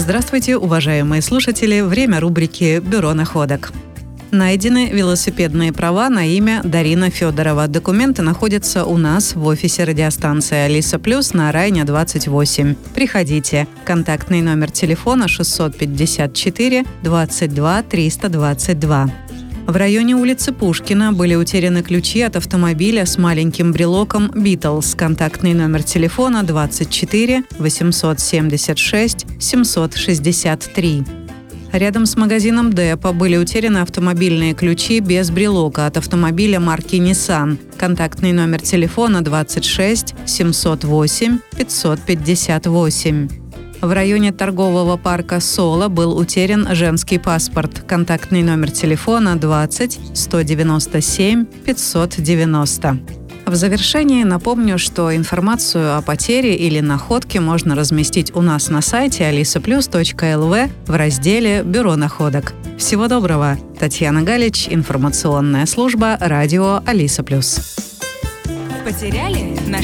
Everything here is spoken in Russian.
Здравствуйте, уважаемые слушатели! Время рубрики «Бюро находок». Найдены велосипедные права на имя Дарина Федорова. Документы находятся у нас в офисе радиостанции «Алиса Плюс» на Райне 28. Приходите. Контактный номер телефона 654 22 322. В районе улицы Пушкина были утеряны ключи от автомобиля с маленьким брелоком «Битлз». Контактный номер телефона 24 876 763. Рядом с магазином «Депо» были утеряны автомобильные ключи без брелока от автомобиля марки Nissan. Контактный номер телефона 26 708 558. В районе торгового парка «Соло» был утерян женский паспорт. Контактный номер телефона 20 197 590. В завершении напомню, что информацию о потере или находке можно разместить у нас на сайте alisaplus.lv в разделе «Бюро находок». Всего доброго! Татьяна Галич, информационная служба радио «Алиса Плюс». Потеряли? Нашли?